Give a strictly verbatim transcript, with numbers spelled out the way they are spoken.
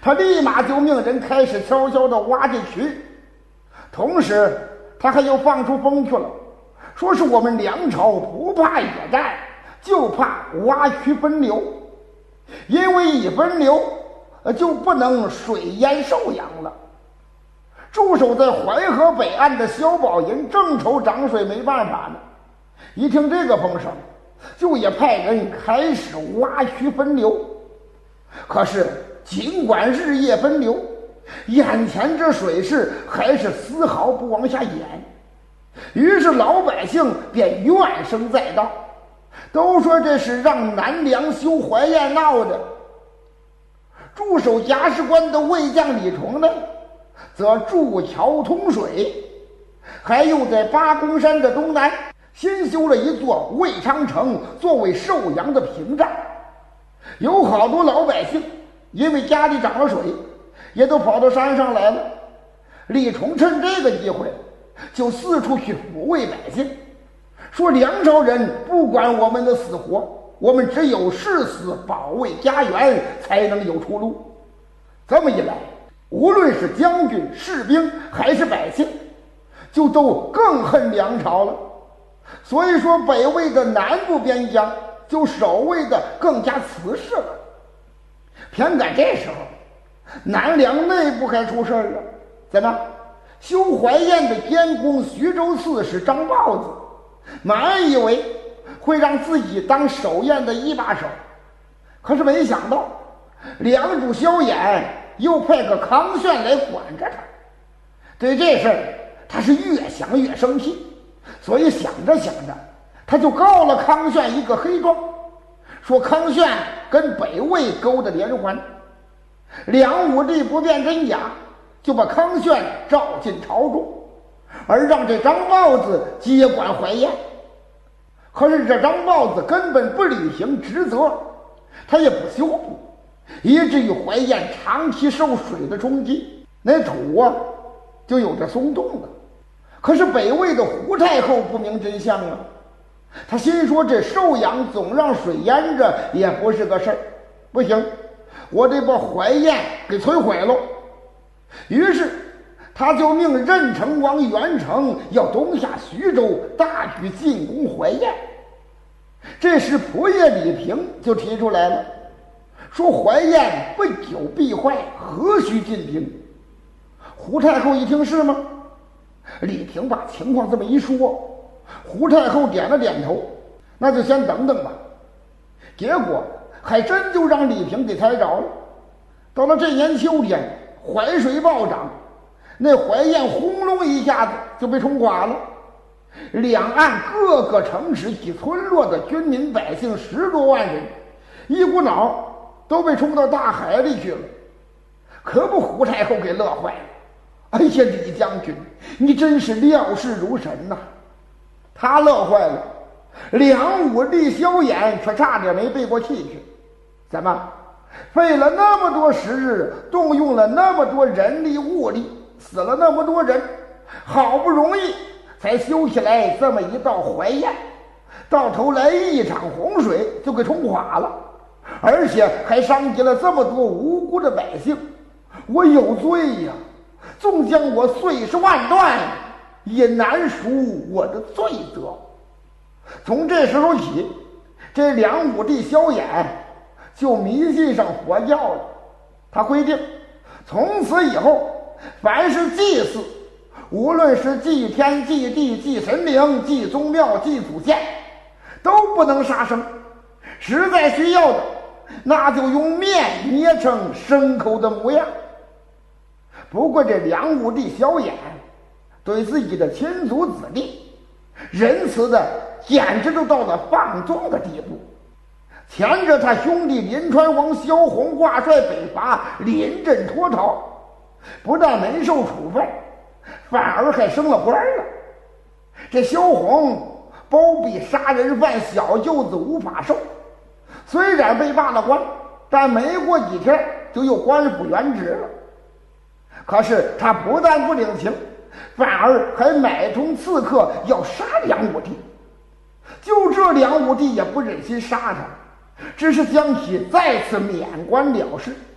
他立马就命人开始悄悄地挖这渠，同时他还又放出风去了，说是我们梁朝不怕野战，就怕挖渠分流，因为一分流就不能水淹寿阳了。驻守在淮河北岸的萧宝银正愁涨水没办法呢，一听这个风声，就也派人开始挖渠分流。可是尽管日夜分流，眼前这水势还是丝毫不往下淹，于是老百姓便怨声载道，都说这是让南梁修淮堰闹的。驻守夹市关的卫将李崇呢，则筑桥通水，还又在八公山的东南新修了一座卫昌城，作为寿阳的屏障。有好多老百姓因为家里涨了水，也都跑到山上来了。李崇趁这个机会就四处去抚慰百姓，说梁朝人不管我们的死活，我们只有誓死保卫家园，才能有出路。这么一来，无论是将军、士兵还是百姓，就都更恨梁朝了。所以说北魏的南部边疆就守卫的更加瓷实了。偏赶这时候，南梁内部还出事了。怎么？修淮堰的监工徐州刺史张豹子满以为会让自己当守堰的一把手，可是没想到梁主萧衍又派个康炫来管着他。对这事儿他是越想越生气，所以想着想着，他就告了康炫一个黑状，说康炫跟北魏勾搭连环。梁武帝不辨真假，就把康炫召进朝中，而让这张豹子接管淮堰。可是这张豹子根本不履行职责，他也不修补，以至于淮堰长期受水的冲击，那土啊就有着松动了。可是北魏的胡太后不明真相啊，他心说这寿阳总让水淹着也不是个事儿，不行，我得把淮堰给摧毁了。于是他就命任城王元成要东下徐州，大举进攻淮堰。这时仆射李平就提出来了，说淮堰不久必坏，何须进兵？胡太后一听是吗？李平把情况这么一说，胡太后点了点头，那就先等等吧。结果还真就让李平给猜着了。到了这年秋天，淮水暴涨，那淮堰轰隆一下子就被冲垮了，两岸各个城市及村落的军民百姓十多万人，一股脑都被冲到大海里去了。可不胡太后给乐坏了，哎呀，李将军，你真是料事如神呐！他乐坏了，梁武帝萧衍却差点没背过气去。怎么费了那么多时日，动用了那么多人力物力，死了那么多人，好不容易才修起来这么一道淮堰，到头来一场洪水就给冲垮了，而且还伤及了这么多无辜的百姓，我有罪呀！纵将我碎尸万段，也难赎我的罪责。从这时候起，这梁武帝萧衍就迷信上佛教了。他规定，从此以后，凡是祭祀，无论是祭天、祭地、祭神灵、祭宗庙、祭祖先，都不能杀生。实在需要的，那就用面捏成牲口的模样。不过这梁武帝萧衍对自己的亲族子弟仁慈的简直都到了放纵的地步。前着他兄弟临川王萧红挂帅北伐，临阵脱逃，不但没受处分，反而还升了官了。这萧红包庇杀人犯小舅子吴法寿，虽然被罢了官，但没过几天就又官复原职了。可是他不但不领情，反而还买通刺客要杀梁武帝。就这梁武帝也不忍心杀他，只是将其再次免官了事。